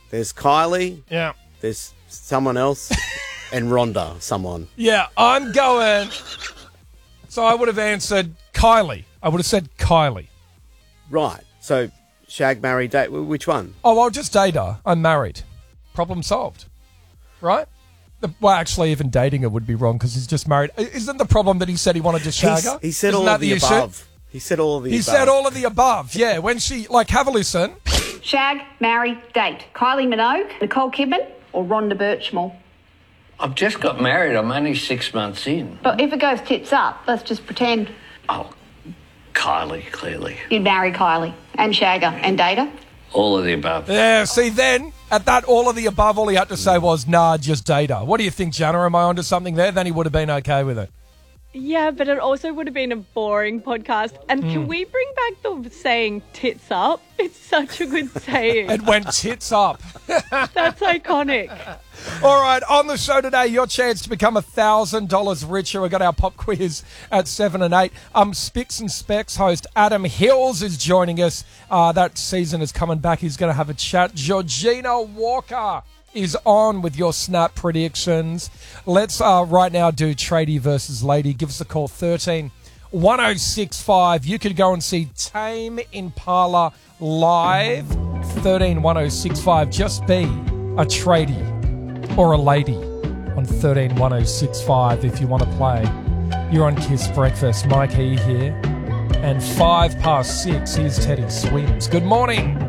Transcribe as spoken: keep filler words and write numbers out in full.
There's Kylie. Yeah. There's someone else. And Rhonda, someone. Yeah, I'm going... So I would have answered Kylie. I would have said Kylie. Right. So, shag, marry, date. Which one? Oh, well, just date her. I'm married. Problem solved. Right? The, well, actually, even dating her would be wrong because he's just married. Isn't the problem that he said he wanted to shag He's, her? he said Isn't all that of the, the above. issue? He said all of the he above. He said all of the above, yeah. When she, like, have a listen. Shag, marry, date. Kylie Minogue, Nicole Kidman, or Rhonda Birchmore? I've just got married. I'm only six months in. But if it goes tits up, let's just pretend. Oh, Kylie, clearly. You'd marry Kylie and shag her and date her? All of the above. Yeah, see, then, at that all of the above, all he had to say was, nah, just date her. What do you think, Jana? Am I onto something there? Then he would have been okay with it. Yeah, but it also would have been a boring podcast. And mm. can we bring back the saying tits up? It's such a good saying. It went tits up. That's iconic. All right, on the show today, your chance to become one thousand dollars richer. We've got our pop quiz at seven and eight. Um, Spicks and Specs host Adam Hills is joining us. Uh, that season is coming back. He's going to have a chat. Georgina Walker is on with your snap predictions. Let's uh, right now do tradie versus lady. Give us a call, thirteen one oh six five. You could go and see Tame Impala live, thirteen one oh six five. Just be a tradie or a lady on thirteen one oh six five if you want to play. You're on Kiss Breakfast. Mike E here. And five past six, here's Teddy Swims. Good morning.